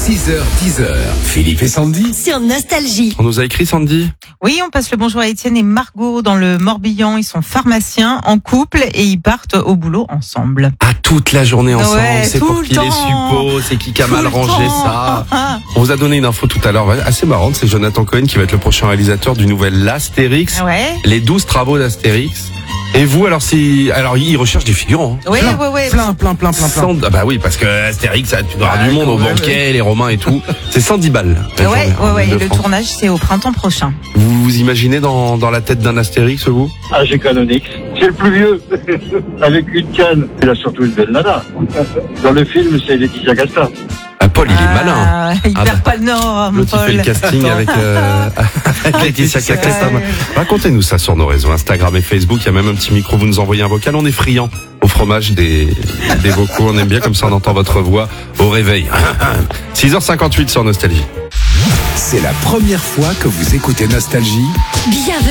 6h-10h, Philippe et Sandy sur Nostalgie. On nous a écrit, Sandy? Oui, on passe le bonjour à Étienne et Margot dans le Morbihan. Ils sont pharmaciens en couple et ils partent au boulot ensemble. Ah, toute la journée ensemble, Ouais, c'est tout pour le qui les temps. suppose, c'est qui a mal Tout le rangé temps. ça. On vous a donné une info tout à l'heure assez marrante, c'est Jonathan Cohen qui va être le prochain réalisateur du nouvel Astérix, Ouais. les 12 travaux d'Astérix. Et vous, alors il recherche des figurants. Ouais, Plein. ouais. Plein. Ah bah oui, parce que Astérix, tu dois avoir du monde au banquet, les Romains et tout. C'est 110 balles. Ouais. Et le tournage, c'est au printemps prochain. Vous vous imaginez dans la tête d'un Astérix, vous? Ah, j'ai Canonix. C'est le plus vieux. Avec une canne. Il a surtout une belle nana. Dans le film, c'est Laetitia Casta. Ah, Paul, il est malin. Il perd pas le nord, mon L'autre, il Paul. fait le casting avec Laetitia Casta. Racontez-nous ça sur nos réseaux Instagram et Facebook. Il y a même un petit micro, vous nous envoyez un vocal. On est friand au fromage des vocaux. On aime bien comme ça, on entend votre voix au réveil. 6h58 sur Nostalgie. C'est la première fois que vous écoutez Nostalgie. Bienvenue.